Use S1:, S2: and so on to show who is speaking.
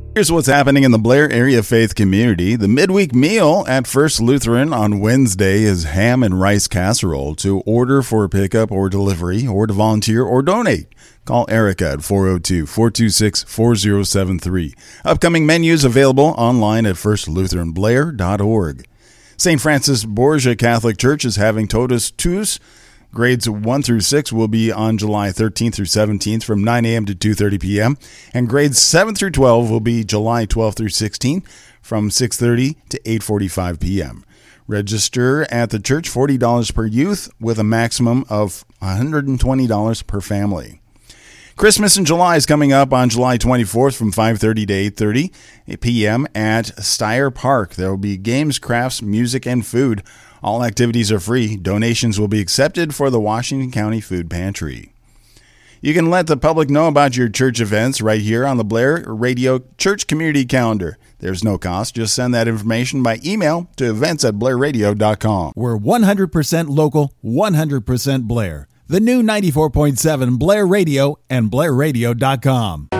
S1: Here's what's happening in the Blair area faith community. The midweek meal at First Lutheran on Wednesday is ham and rice casserole. To order for pickup or delivery or to volunteer or donate, call Erica at 402-426-4073. Upcoming menus available online at firstlutheranblair.org. St. Francis Borgia Catholic Church is having Totus Tuus. Grades 1 through 6 will be on July 13th through 17th from 9 a.m. to 2:30 p.m. And grades 7 through 12 will be July 12th through 16th from 6:30 to 8:45 p.m. Register at the church $40 per youth with a maximum of $120 per family. Christmas in July is coming up on July 24th from 5:30 to 8:30 p.m. at Steyer Park. There will be games, crafts, music, and food. All activities are free. Donations will be accepted for the Washington County Food Pantry. You can let the public know about your church events right here on the Blair Radio Church Community Calendar. There's no cost. Just send that information by email to events@blairradio.com.
S2: We're 100% local, 100% Blair. The new 94.7 Blair Radio and blairradio.com.